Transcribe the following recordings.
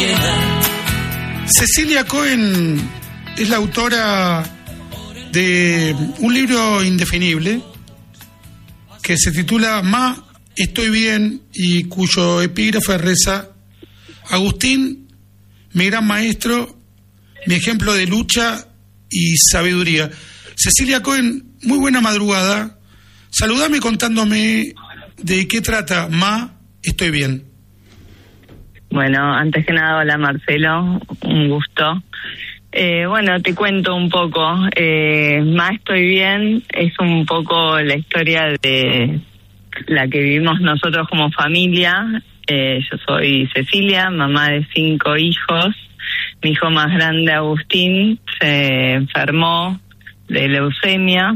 Cecilia Cohen es la autora de un libro indefinible que se titula Ma, estoy bien, y cuyo epígrafe reza: Agustín, mi gran maestro, mi ejemplo de lucha y sabiduría. Cecilia Cohen, muy buena madrugada. Saludame contándome de qué trata Ma, estoy bien. Bueno, antes que nada, hola Marcelo, un gusto. Bueno, te cuento un poco. Ma, estoy bien, es un poco la historia de la que vivimos nosotros como familia. Yo soy Cecilia, mamá de 5 hijos. Mi hijo más grande, Agustín, se enfermó de leucemia.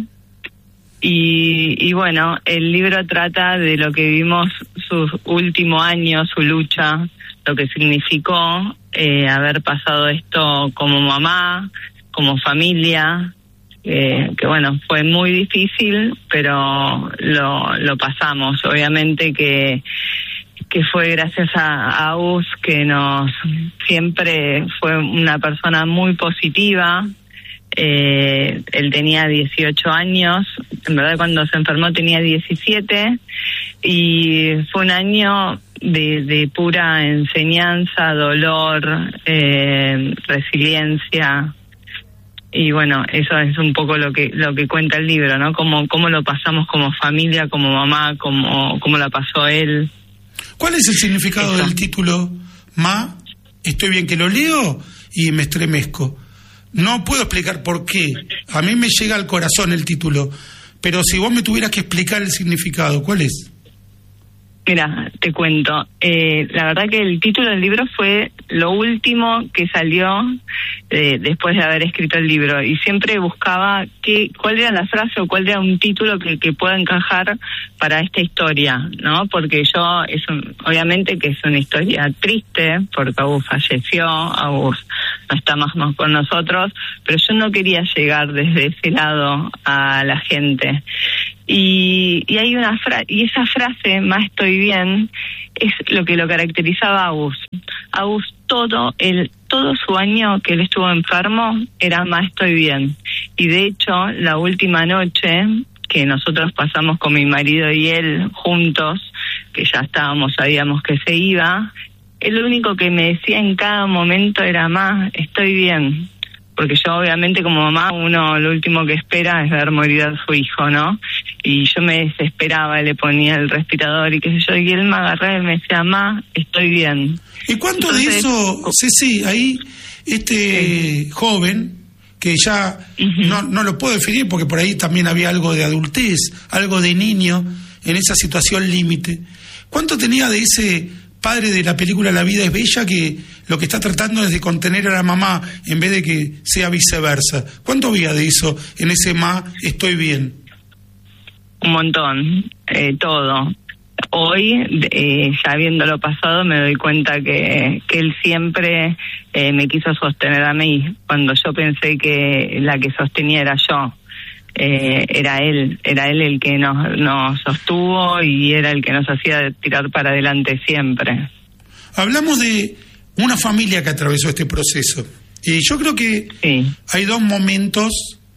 Y bueno, el libro trata de lo que vivimos sus últimos años, su lucha, lo que significó haber pasado esto como mamá, como familia, que bueno, fue muy difícil, pero lo pasamos. Obviamente que fue gracias a Agus, que nos siempre fue una persona muy positiva. Él tenía 18 años, en verdad cuando se enfermó tenía 17, y fue un año de pura enseñanza, dolor, resiliencia. Y bueno, eso es un poco lo que cuenta el libro, ¿no? Cómo lo pasamos como familia, como mamá, cómo la pasó él. ¿Cuál es el significado del título Ma, estoy bien? Que lo leo y me estremezco. No puedo explicar por qué. A mí me llega al corazón el título. Pero si vos me tuvieras que explicar el significado, ¿cuál es? Mira, te cuento. La verdad que el título del libro fue lo último que salió después de haber escrito el libro. Y siempre buscaba cuál era la frase o cuál era un título que pueda encajar para esta historia, ¿no? Porque obviamente que es una historia triste, porque Agus falleció, Agus no está más con nosotros, pero yo no quería llegar desde ese lado a la gente. Y hay una y esa frase, Ma, estoy bien, es lo que lo caracterizaba a Agus. Agus todo su año que él estuvo enfermo era Ma, estoy bien. Y de hecho, la última noche que nosotros pasamos con mi marido y él juntos, que ya sabíamos que se iba, él lo único que me decía en cada momento era: Ma, estoy bien. Porque yo obviamente como mamá, uno lo último que espera es ver morir a su hijo, ¿no? Y yo me desesperaba, le ponía el respirador y qué sé yo, y él me agarraba y me decía: Ma, estoy bien. ¿Y cuánto de eso, Ceci, ahí joven, que ya no lo puedo definir porque por ahí también había algo de adultez, algo de niño en esa situación límite, cuánto tenía de ese padre de la película La vida es bella, que lo que está tratando es de contener a la mamá en vez de que sea viceversa? ¿Cuánto había de eso en ese Ma, estoy bien? Un montón, todo. Hoy, ya viéndolo pasado, me doy cuenta que él siempre me quiso sostener a mí, cuando yo pensé que la que sostenía era yo. Era él el que nos sostuvo y era el que nos hacía tirar para adelante siempre. Hablamos de una familia que atravesó este proceso, y yo creo que hay 2 momentos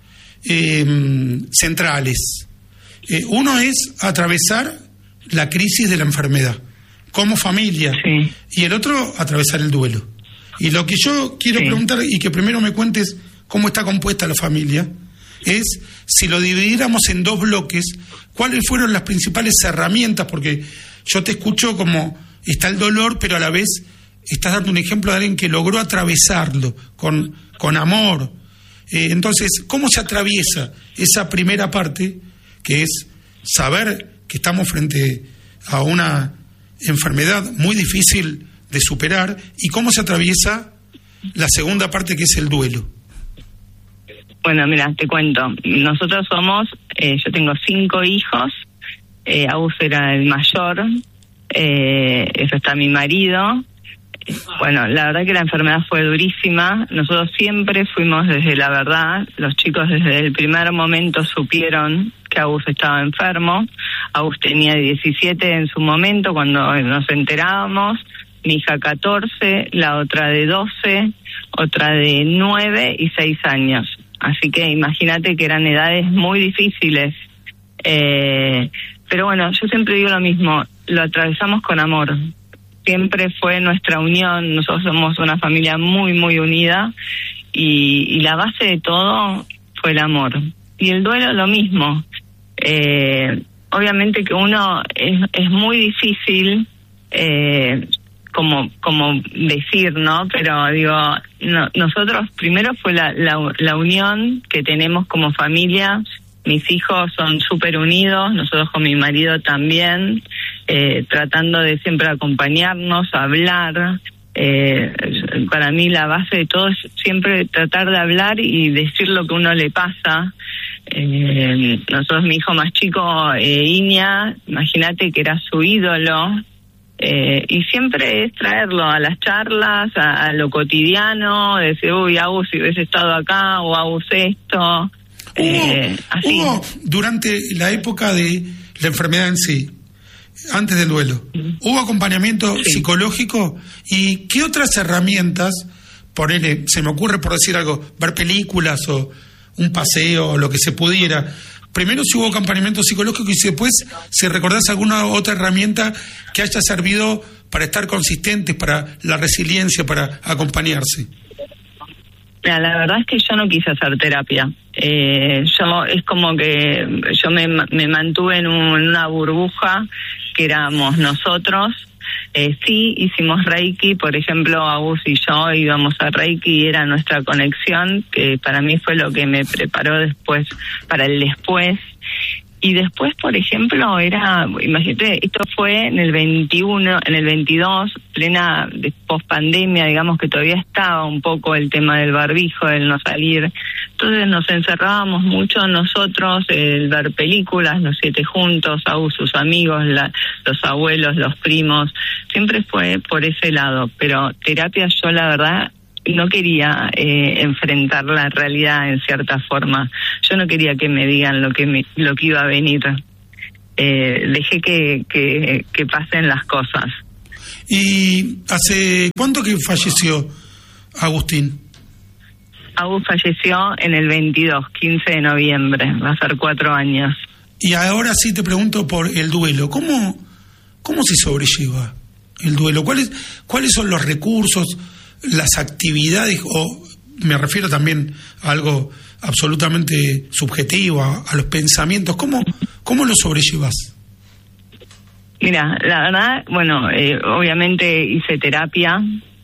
centrales. Uno es atravesar la crisis de la enfermedad como familia, y el otro atravesar el duelo. Y lo que yo quiero preguntar, y que primero me cuentes cómo está compuesta la familia, es si lo dividiéramos en 2 bloques, ¿cuáles fueron las principales herramientas? Porque yo te escucho como está el dolor, pero a la vez estás dando un ejemplo de alguien que logró atravesarlo con amor. Entonces, ¿cómo se atraviesa esa primera parte, que es saber que estamos frente a una enfermedad muy difícil de superar, y cómo se atraviesa la segunda parte, que es el duelo? Bueno, mira, te cuento. Nosotros yo tengo 5 hijos. Agus era el mayor. Eso está mi marido. Bueno, la verdad que la enfermedad fue durísima. Nosotros siempre fuimos desde la verdad. Los chicos desde el primer momento supieron que Agus estaba enfermo. Agus tenía 17 en su momento cuando nos enterábamos. mi hija 14, la otra de 12, otra de 9 y 6 años. Así que imagínate que eran edades muy difíciles. Pero bueno, yo siempre digo lo mismo, lo atravesamos con amor. Siempre fue nuestra unión, nosotros somos una familia muy, muy unida y la base de todo fue el amor. Y el duelo lo mismo. Obviamente que uno es muy difícil como decir, ¿no? Pero digo, nosotros primero fue la unión que tenemos como familia. Mis hijos son súper unidos, nosotros con mi marido también, tratando de siempre acompañarnos, hablar. Para mí la base de todo es siempre tratar de hablar y decir lo que uno le pasa. Nosotros, mi hijo más chico, Iña, imagínate que era su ídolo, y siempre es traerlo a las charlas, a lo cotidiano, decir, uy, Agus, si hubiese estado acá, o Agus esto. Hubo, durante la época de la enfermedad en sí, antes del duelo, ¿hubo acompañamiento psicológico? ¿Y qué otras herramientas, se me ocurre por decir algo, ver películas o un paseo o lo que se pudiera? Primero, si hubo acompañamiento psicológico, y después, si recordás alguna otra herramienta que haya servido para estar consistentes, para la resiliencia, para acompañarse. Mira, la verdad es que yo no quise hacer terapia. Es como que yo me mantuve en una burbuja que éramos nosotros. Sí, hicimos Reiki, por ejemplo, Agus y yo íbamos a Reiki y era nuestra conexión, que para mí fue lo que me preparó después, para el después. Y después, por ejemplo, imagínate, esto fue en el 21, en el 22, plena post-pandemia, digamos que todavía estaba un poco el tema del barbijo, del no salir. Entonces nos encerrábamos mucho nosotros, el ver películas, los 7 juntos, sus amigos, los abuelos, los primos. Siempre fue por ese lado, pero terapia yo la verdad no quería enfrentar la realidad en cierta forma. Yo no quería que me digan lo que iba a venir. Dejé que pasen las cosas. ¿Y hace cuánto que falleció Agustín? Agus falleció en el 22, 15 de noviembre, va a ser 4 años. Y ahora sí te pregunto por el duelo. ¿Cómo se sobrelleva el duelo? ¿Cuáles son los recursos, las actividades, o me refiero también a algo absolutamente subjetivo, a los pensamientos? ¿Cómo lo sobrellevas? Mira, la verdad, bueno, obviamente hice terapia.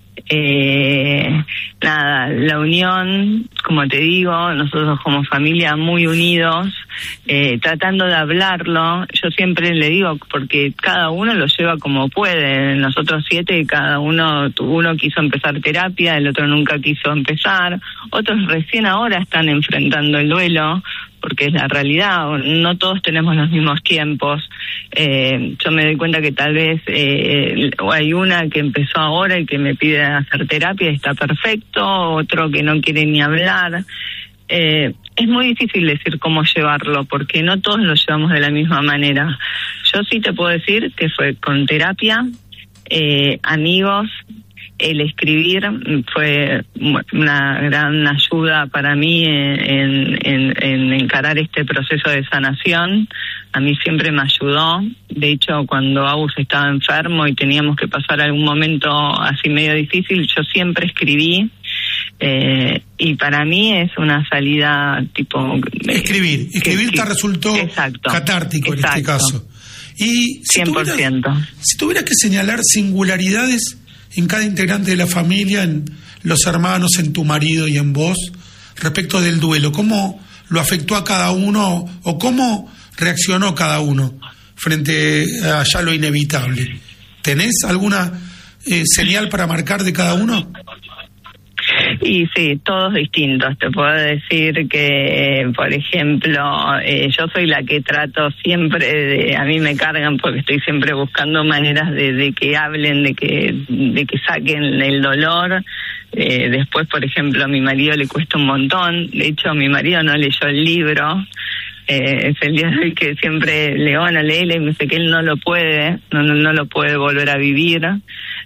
La unión, como te digo, nosotros como familia muy unidos, tratando de hablarlo. Yo siempre le digo, porque cada uno lo lleva como puede. Nosotros 7, cada uno quiso empezar terapia, el otro nunca quiso empezar, otros recién ahora están enfrentando el duelo, porque es la realidad, no todos tenemos los mismos tiempos. Yo me doy cuenta que tal vez hay una que empezó ahora y que me pide hacer terapia y está perfecto, otro que no quiere ni hablar. Es muy difícil decir cómo llevarlo, porque no todos lo llevamos de la misma manera. Yo sí te puedo decir que fue con terapia, amigos. El escribir fue una gran ayuda para mí en encarar este proceso de sanación. A mí siempre me ayudó. De hecho, cuando Agus estaba enfermo y teníamos que pasar algún momento así medio difícil, yo siempre escribí. Y para mí es una salida tipo... Escribir te resultó catártico en este caso. Y si 100%. Si tuvieras que señalar singularidades en cada integrante de la familia, en los hermanos, en tu marido y en vos, respecto del duelo, ¿cómo lo afectó a cada uno o cómo reaccionó cada uno frente a ya lo inevitable? ¿Tenés alguna señal para marcar de cada uno? Y sí, todos distintos. Te puedo decir que, por ejemplo, yo soy la que trato siempre a mí me cargan porque estoy siempre buscando maneras de que hablen, de que saquen el dolor. Después, por ejemplo, a mi marido le cuesta un montón. De hecho, mi marido no leyó el libro. Es el día de hoy que siempre Leona lee y me dice que él no lo puede volver a vivir.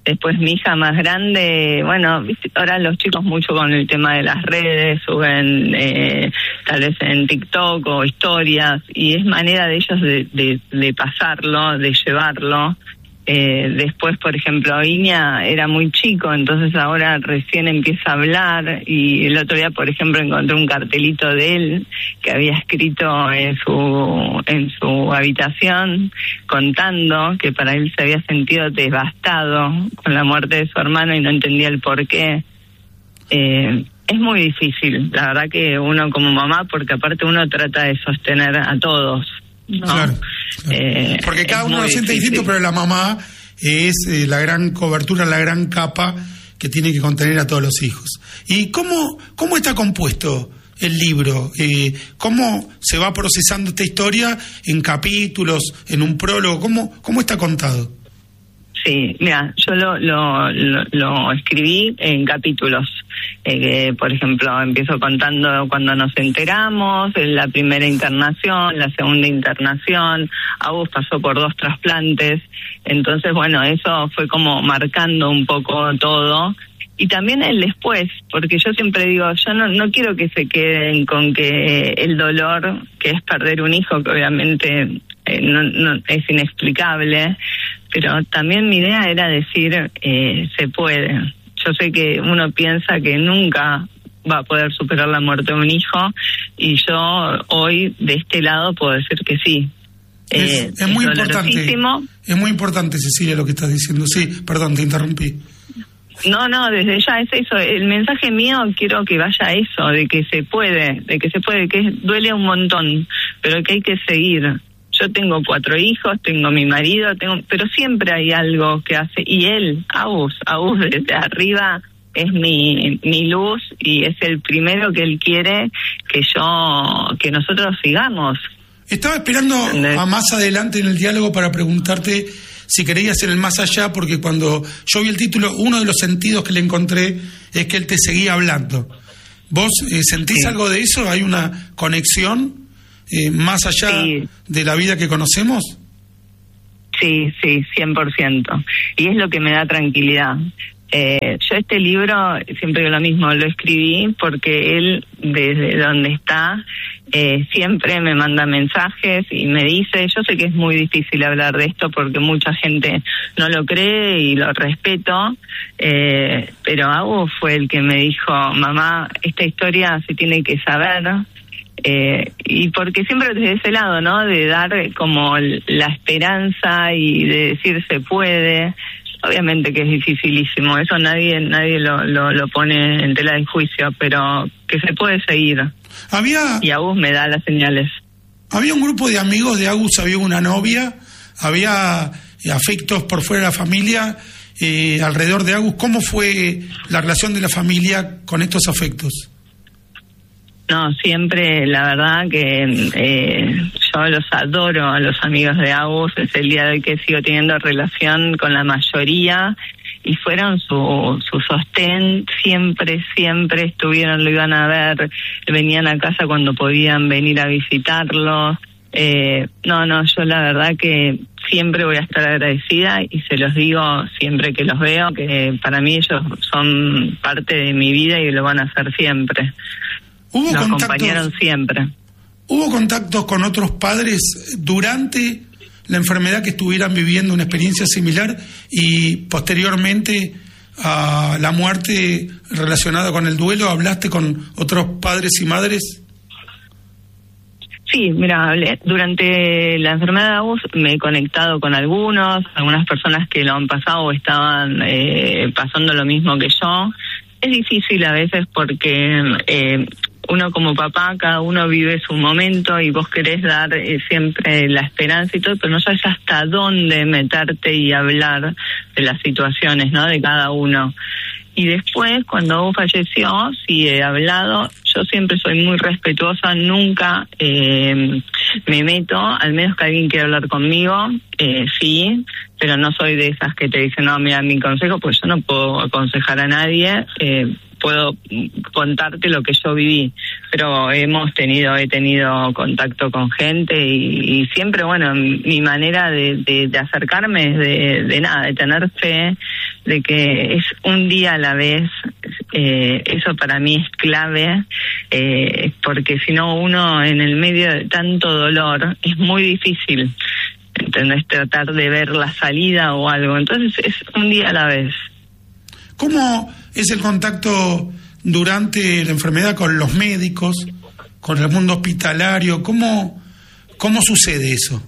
Después mi hija más grande, bueno, ahora los chicos mucho con el tema de las redes, suben tal vez en TikTok o historias, y es manera de ellos de pasarlo, de llevarlo. Después, por ejemplo, Iña era muy chico, entonces ahora recién empieza a hablar, y el otro día, por ejemplo, encontré un cartelito de él que había escrito en su habitación, contando que para él se había sentido devastado con la muerte de su hermano y no entendía el porqué. Es muy difícil, la verdad, que uno como mamá, porque aparte uno trata de sostener a todos, ¿no? Claro. Porque cada uno lo siente distinto, pero la mamá es la gran cobertura, la gran capa que tiene que contener a todos los hijos. ¿Y cómo está compuesto el libro? ¿Cómo se va procesando esta historia en capítulos, en un prólogo? ¿Cómo está contado? Sí, mira, yo lo escribí en capítulos. Por ejemplo, empiezo contando cuando nos enteramos, la primera internación, la segunda internación. Agus pasó por 2 trasplantes, entonces bueno, eso fue como marcando un poco todo. Y también el después, porque yo siempre digo, yo no quiero que se queden con que el dolor que es perder un hijo, que obviamente no es inexplicable, pero también mi idea era decir, se puede. Yo sé que uno piensa que nunca va a poder superar la muerte de un hijo, y yo hoy de este lado puedo decir que sí. Es muy importante. Es muy importante, Cecilia, lo que estás diciendo. Sí, perdón, te interrumpí. No, desde ya es eso. El mensaje mío quiero que vaya a eso, de que se puede, que duele un montón, pero que hay que seguir. Yo tengo 4 hijos, tengo mi marido, pero siempre hay algo que hace. Y él, Agus desde arriba, es mi luz, y es el primero que él quiere que nosotros sigamos. Estaba esperando a más adelante en el diálogo para preguntarte si querías ir el más allá, porque cuando yo vi el título, uno de los sentidos que le encontré es que él te seguía hablando. ¿Vos sentís algo de eso? ¿Hay una conexión más allá de la vida que conocemos? Sí, 100%. Y es lo que me da tranquilidad. Yo este libro, siempre digo lo mismo, lo escribí porque él, desde donde está, siempre me manda mensajes y me dice, yo sé que es muy difícil hablar de esto porque mucha gente no lo cree y lo respeto, pero Agus fue el que me dijo, mamá, esta historia se tiene que saber. Y porque siempre desde ese lado, ¿no? De dar como la esperanza y de decir se puede. Obviamente que es dificilísimo, eso nadie lo pone en tela de juicio, pero que se puede seguir. Y Agus me da las señales. Había un grupo de amigos de Agus, había una novia, había afectos por fuera de la familia, alrededor de Agus. ¿Cómo fue la relación de la familia con estos afectos? No, siempre, la verdad que yo los adoro a los amigos de Agus, es el día de hoy que sigo teniendo relación con la mayoría, y fueron su sostén, siempre estuvieron, lo iban a ver, venían a casa cuando podían venir a visitarlo. Yo la verdad que siempre voy a estar agradecida, y se los digo siempre que los veo, que para mí ellos son parte de mi vida y lo van a hacer siempre. Nos acompañaron siempre. ¿Hubo contactos con otros padres durante la enfermedad que estuvieran viviendo una experiencia similar y posteriormente a la muerte relacionada con el duelo? ¿Hablaste con otros padres y madres? Sí, mira, durante la enfermedad de Agus me he conectado con algunas personas que lo han pasado o estaban pasando lo mismo que yo. Es difícil a veces porque uno como papá, cada uno vive su momento y vos querés dar siempre la esperanza y todo, pero no sabes hasta dónde meterte y hablar de las situaciones, ¿no? De cada uno. Y después, cuando Agus falleció, sí he hablado. Yo siempre soy muy respetuosa, nunca me meto, al menos que alguien quiera hablar conmigo, sí, pero no soy de esas que te dicen, no, mira, mi consejo, pues yo no puedo aconsejar a nadie, puedo contarte lo que yo viví, pero he tenido contacto con gente y siempre, bueno, mi manera de acercarme es de tener fe, de que es un día a la vez. Eso para mí es clave, porque si no, uno en el medio de tanto dolor es muy difícil, ¿entendés? Tratar de ver la salida o algo. Entonces es un día a la vez. ¿Cómo es el contacto durante la enfermedad con los médicos, con el mundo hospitalario? ¿Cómo sucede eso?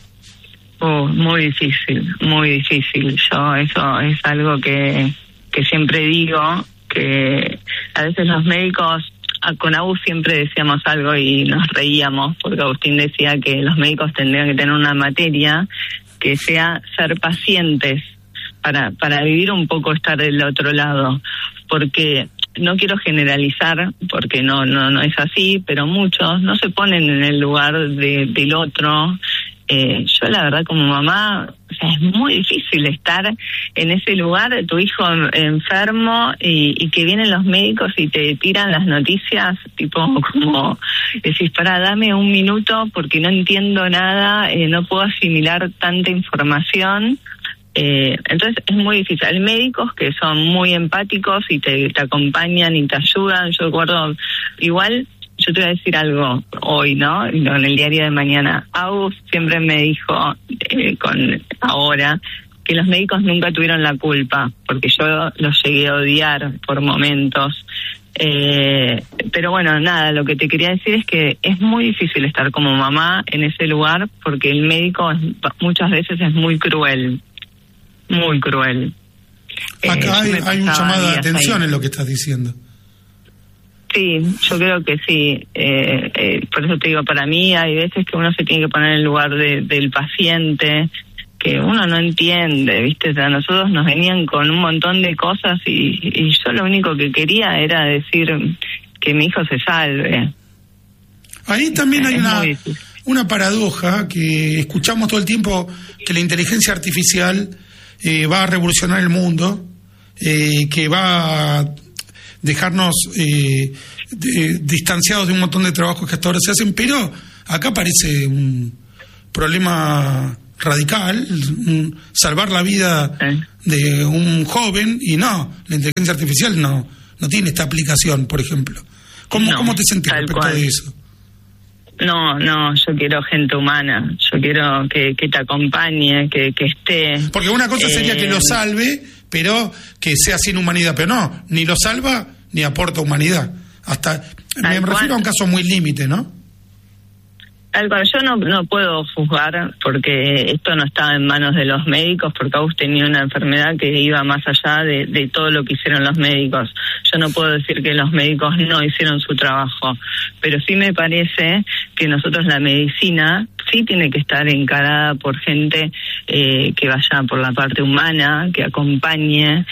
Muy difícil, muy difícil. Yo eso es algo que siempre digo, que a veces los médicos, con Agus siempre decíamos algo y nos reíamos, porque Agustín decía que los médicos tendrían que tener una materia que sea ser pacientes, para vivir un poco, estar del otro lado, porque no quiero generalizar, porque no es así, pero muchos no se ponen en el lugar del otro. Yo la verdad como mamá, o sea, es muy difícil estar en ese lugar de tu hijo enfermo y que vienen los médicos y te tiran las noticias, tipo como decís, dame un minuto porque no entiendo nada, no puedo asimilar tanta información. Entonces es muy difícil. Hay médicos que son muy empáticos y te acompañan y te ayudan. Yo recuerdo, igual, yo te voy a decir algo hoy, ¿no? En el diario de mañana. Agus siempre me dijo, ahora, que los médicos nunca tuvieron la culpa, porque yo los llegué a odiar por momentos. Pero bueno, nada, lo que te quería decir es que es muy difícil estar como mamá en ese lugar, porque el médico muchas veces es muy cruel. Muy cruel. Acá hay un llamado de atención en lo que estás diciendo. Sí, yo creo que sí. Por eso te digo, para mí hay veces que uno se tiene que poner en el lugar del paciente, que uno no entiende, ¿viste? O sea, nosotros nos venían con un montón de cosas y yo lo único que quería era decir que mi hijo se salve. Ahí también hay una paradoja que escuchamos todo el tiempo, que la inteligencia artificial va a revolucionar el mundo, que va a dejarnos distanciados de un montón de trabajos que hasta ahora se hacen, pero acá aparece un problema radical, salvar la vida de un joven, y no, la inteligencia artificial no tiene esta aplicación, por ejemplo. ¿Cómo te sentís respecto de eso? No, yo quiero gente humana, yo quiero que te acompañe, que esté. Porque una cosa sería que lo salve, pero que sea sin humanidad, pero no, ni lo salva ni aporta humanidad. Me refiero a un caso muy límite, ¿no? Tal cual, yo no puedo juzgar, porque esto no estaba en manos de los médicos, porque Agus tenía una enfermedad que iba más allá de todo lo que hicieron los médicos. Yo no puedo decir que los médicos no hicieron su trabajo, pero sí me parece que nosotros, la medicina, sí tiene que estar encarada por gente que vaya por la parte humana, que acompañe.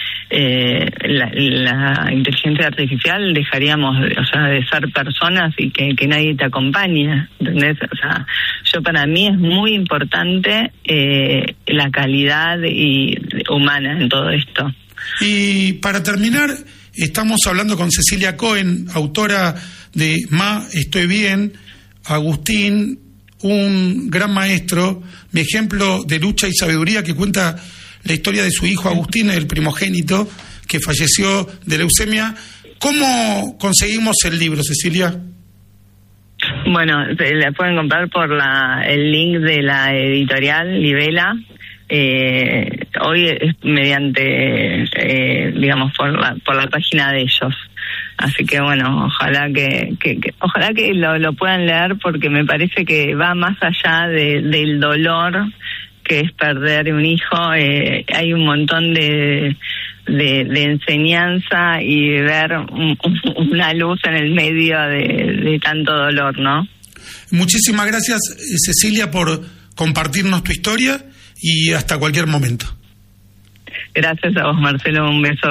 La inteligencia artificial dejaríamos de ser personas y que nadie te acompañe, ¿entendés? O sea, para mí es muy importante la calidad humana en todo esto. Y para terminar, estamos hablando con Cecilia Cohen, autora de Ma, estoy bien, Agustín, un gran maestro, mi ejemplo de lucha y sabiduría, que cuenta la historia de su hijo Agustín, el primogénito, que falleció de leucemia. ¿Cómo conseguimos el libro, Cecilia? Bueno, la pueden comprar por el link de la editorial Libela. Hoy es mediante, digamos, por la página de ellos. Así que bueno, ojalá que lo puedan leer, porque me parece que va más allá del dolor que es perder un hijo. Hay un montón de enseñanza y ver una luz en el medio de tanto dolor, ¿no? Muchísimas gracias, Cecilia, por compartirnos tu historia, y hasta cualquier momento. Gracias a vos, Marcelo, un beso.